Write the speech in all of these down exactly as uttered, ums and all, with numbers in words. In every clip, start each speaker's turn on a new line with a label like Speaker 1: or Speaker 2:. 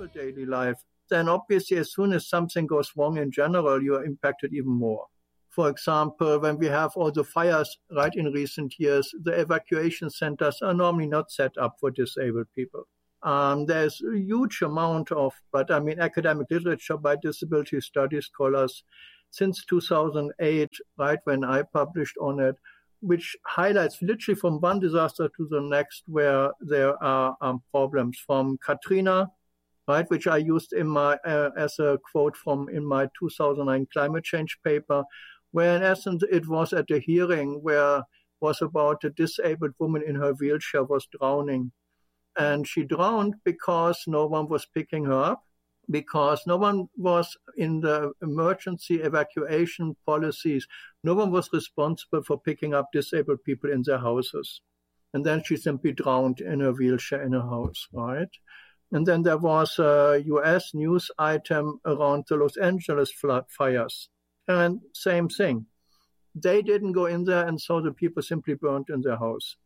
Speaker 1: normal daily life, then obviously as soon as something goes wrong in general, you are impacted even more. For example, when we have all the fires right in recent years, the evacuation centers are normally not set up for disabled people. Um, there's a huge amount of, but I mean, academic literature by disability studies scholars since two thousand eight, right when I published on it, which highlights literally from one disaster to the next where there are um, problems. From Katrina, right, which I used in my uh, as a quote from in my two thousand nine climate change paper, where in essence it was at a hearing where it was about a disabled woman in her wheelchair was drowning. And she drowned because no one was picking her up, because no one was in the emergency evacuation policies. No one was responsible for picking up disabled people in their houses. And then she simply drowned in a wheelchair in a house, right? And then there was a U S news item around the Los Angeles flood fires. And same thing. They didn't go in there, and so the people simply burned in their house.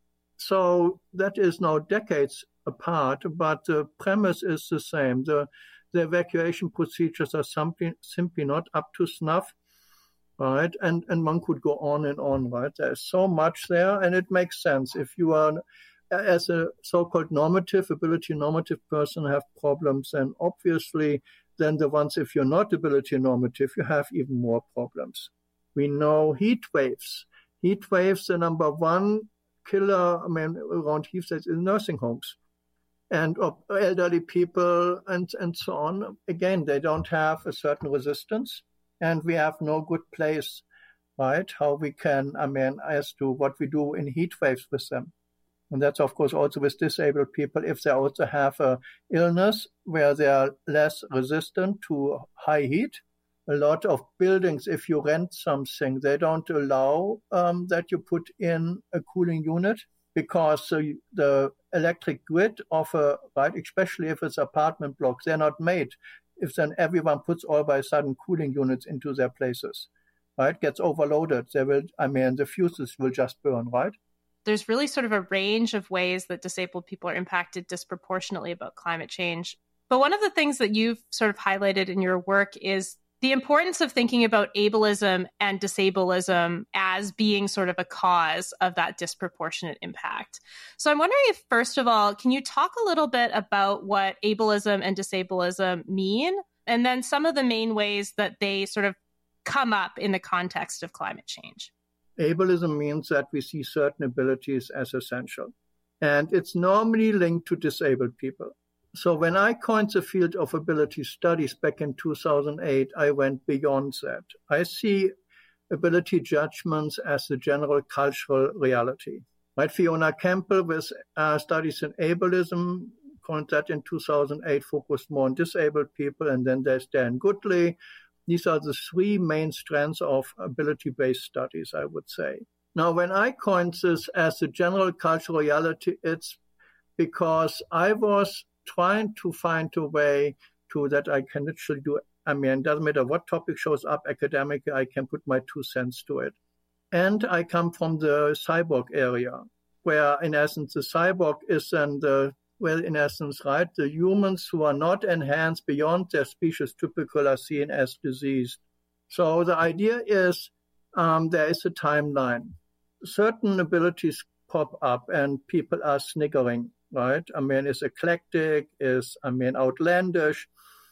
Speaker 1: So that is now decades apart, but the premise is the same. The, the evacuation procedures are simply, simply not up to snuff, right? And, and one could go on and on, right? There's so much there, and it makes sense. If you are, as a so-called normative, ability normative person, have problems, and obviously then the ones, if you're not ability normative, you have even more problems. We know heat waves. Heat waves, the number one killer, I mean, around heat waves is nursing homes and elderly people and, and so on. Again, they don't have a certain resistance, and we have no good place, right, how we can, I mean, as to what we do in heat waves with them. And that's, of course, also with disabled people, if they also have a illness where they are less resistant to high heat. A lot of buildings, if you rent something, they don't allow um, that you put in a cooling unit because uh, the electric grid of a, right, especially if it's apartment blocks, they're not made. If then everyone puts all by a sudden cooling units into their places, right, gets overloaded, they will, I mean, the fuses will just burn, right?
Speaker 2: There's really sort of a range of ways that disabled people are impacted disproportionately about climate change. But one of the things that you've sort of highlighted in your work is the importance of thinking about ableism and disableism as being sort of a cause of that disproportionate impact. So I'm wondering if, first of all, can you talk a little bit about what ableism and disableism mean, and then some of the main ways that they sort of come up in the context of climate change?
Speaker 1: Ableism means that we see certain abilities as essential, and it's normally linked to disabled people. So when I coined the field of ability studies back in two thousand eight, I went beyond that. I see ability judgments as the general cultural reality. Right? Fiona Campbell, with uh, studies in ableism, coined that in two thousand eight, focused more on disabled people, and then there's Dan Goodley. These are the three main strands of ability-based studies, I would say. Now, when I coined this as a general cultural reality, it's because I was trying to find a way to that I can literally do. I mean, it doesn't matter what topic shows up academically, I can put my two cents to it. And I come from the cyborg area, where in essence the cyborg is then the, well, in essence, right, the humans who are not enhanced beyond their species typical are seen as diseased. So the idea is um, there is a timeline. Certain abilities pop up and people are sniggering, right? I mean, it's eclectic, is I mean, outlandish.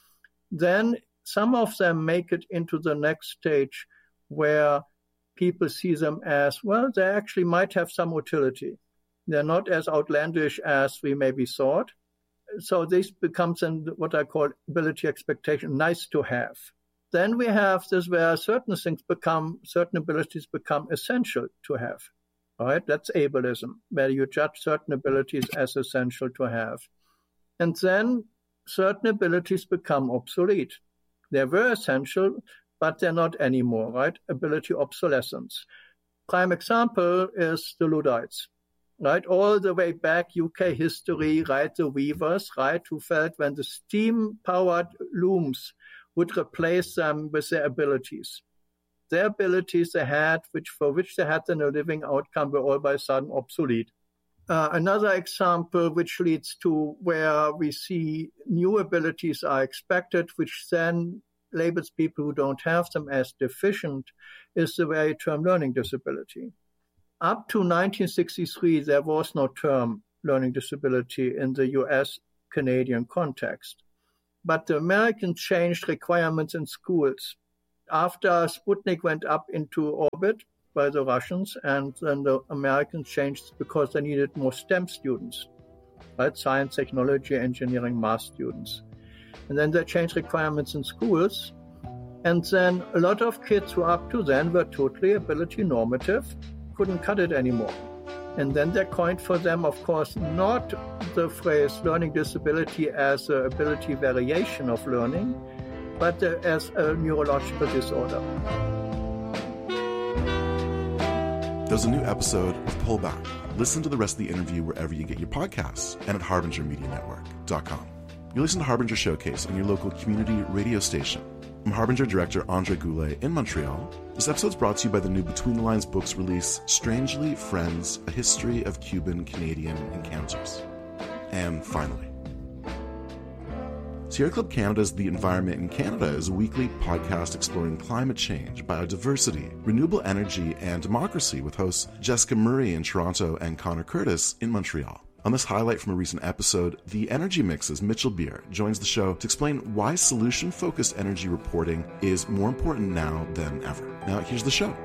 Speaker 1: Then some of them make it into the next stage where people see them as, well, they actually might have some utility. They're not as outlandish as we maybe thought. So this becomes an, what I call ability expectation, nice to have. Then we have this where certain things become, certain abilities become essential to have. All right, that's ableism, where you judge certain abilities as essential to have. And then certain abilities become obsolete. They were essential, but they're not anymore, right? Ability obsolescence. Prime example is the Luddites. Right, all the way back, U K history, right, the weavers, right, who felt when the steam-powered looms would replace them with their abilities. Their abilities they had, which for which they had then a living outcome, were all by a sudden obsolete. Uh, another example, which leads to where we see new abilities are expected, which then labels people who don't have them as deficient, is the very term learning disability. Up to nineteen sixty-three, there was no term learning disability in the U S Canadian context. But the Americans changed requirements in schools. After Sputnik went up into orbit by the Russians, and then the Americans changed because they needed more STEM students, right? Science, technology, engineering, math students. And then they changed requirements in schools. And then a lot of kids who up to then were totally ability normative couldn't cut it anymore. And then they coined for them, of course, not the phrase learning disability as an ability variation of learning, but uh, as a neurological disorder.
Speaker 3: There's a new episode of Pullback. Listen to the rest of the interview wherever you get your podcasts and at harbinger media network dot com. You listen to Harbinger Showcase on your local community radio station. I'm Harbinger director Andre Goulet in Montreal. This episode is brought to you by the new Between the Lines books release, Strangely Friends, A History of Cuban-Canadian Encounters. And finally, Sierra Club Canada's The Environment in Canada is a weekly podcast exploring climate change, biodiversity, renewable energy, and democracy with hosts Jessica Murray in Toronto and Connor Curtis in Montreal. On this highlight from a recent episode, the Energy Mix's Mitchell Beer joins the show to explain why solution-focused energy reporting is more important now than ever. Now, here's the show.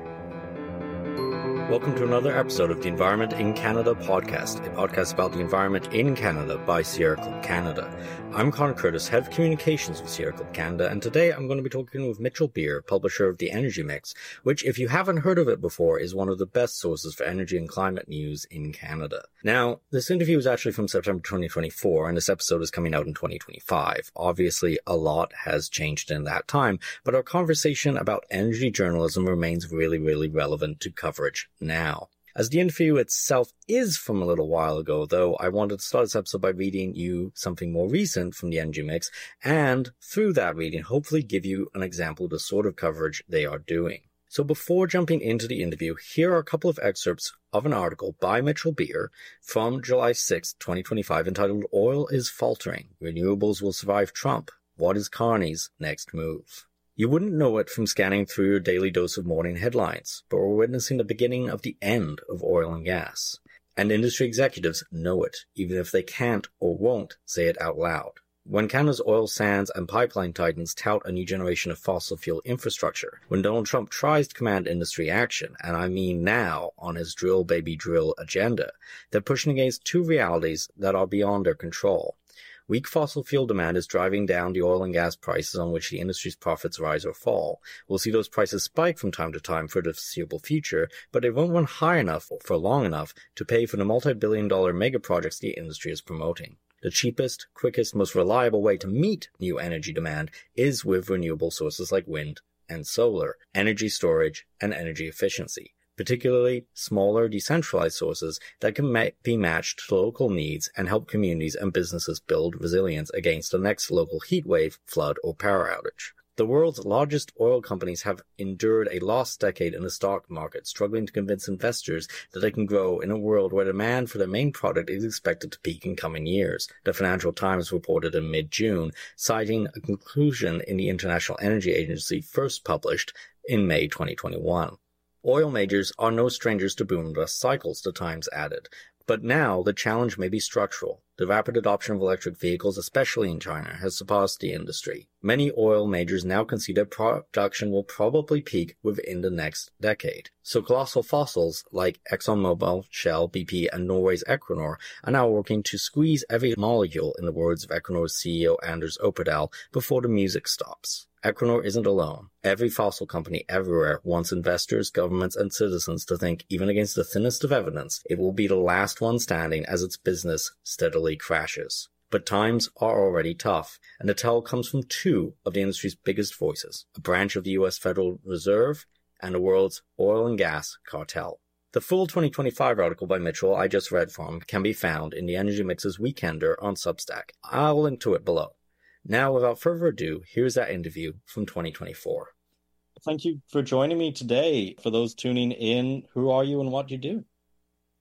Speaker 4: Welcome to another episode of the Environment in Canada podcast, a podcast about the environment in Canada by Sierra Club Canada. I'm Connor Curtis, Head of Communications with Sierra Club Canada, and today I'm going to be talking with Mitchell Beer, publisher of The Energy Mix, which, if you haven't heard of it before, is one of the best sources for energy and climate news in Canada. Now, this interview is actually from September twenty twenty-four, and this episode is coming out in twenty twenty-five. Obviously, a lot has changed in that time, but our conversation about energy journalism remains really, really relevant to coverage now. As the interview itself is from a little while ago, though, I wanted to start this episode by reading you something more recent from the Energy Mix, and through that reading, hopefully give you an example of the sort of coverage they are doing. So before jumping into the interview, here are a couple of excerpts of an article by Mitchell Beer from July sixth, twenty twenty-five, entitled Oil is Faltering. Renewables Will Survive Trump. What is Carney's next move? You wouldn't know it from scanning through your daily dose of morning headlines, but we're witnessing the beginning of the end of oil and gas. And industry executives know it, even if they can't or won't say it out loud. When Canada's oil sands and pipeline titans tout a new generation of fossil fuel infrastructure, when Donald Trump tries to command industry action, and I mean now on his drill baby drill agenda, they're pushing against two realities that are beyond their control. Weak fossil fuel demand is driving down the oil and gas prices on which the industry's profits rise or fall. We'll see those prices spike from time to time for the foreseeable future, but they won't run high enough for long enough to pay for the multi-billion dollar mega projects the industry is promoting. The cheapest, quickest, most reliable way to meet new energy demand is with renewable sources like wind and solar, energy storage, and energy efficiency. Particularly smaller, decentralized sources that can ma- be matched to local needs and help communities and businesses build resilience against the next local heat wave, flood, or power outage. The world's largest oil companies have endured a lost decade in the stock market, struggling to convince investors that they can grow in a world where demand for their main product is expected to peak in coming years. The Financial Times reported in mid-June, citing a conclusion in the International Energy Agency first published in May twenty twenty-one. Oil majors are no strangers to boom bust cycles, the Times added. But now the challenge may be structural. The rapid adoption of electric vehicles, especially in China, has surpassed the industry. Many oil majors now concede that production will probably peak within the next decade. So colossal fossils like ExxonMobil, Shell, B P, and Norway's Equinor are now working to squeeze every molecule, in the words of Equinor's C E O Anders Opedal, before the music stops. Equinor isn't alone. Every fossil company everywhere wants investors, governments, and citizens to think, even against the thinnest of evidence, it will be the last one standing as its business steadily crashes. But times are already tough, and the tell comes from two of the industry's biggest voices, a branch of the U S Federal Reserve and the world's oil and gas cartel. The full twenty twenty-five article by Mitchell I just read from can be found in the Energy Mix's Weekender on Substack. I'll link to it below. Now, without further ado, here's that interview from twenty twenty-four. Thank you for joining me today. For those tuning in, who are you and what do you do?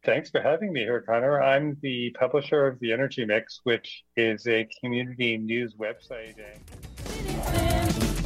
Speaker 5: Thanks for having me here, Connor. I'm the publisher of The Energy Mix, which is a community news website.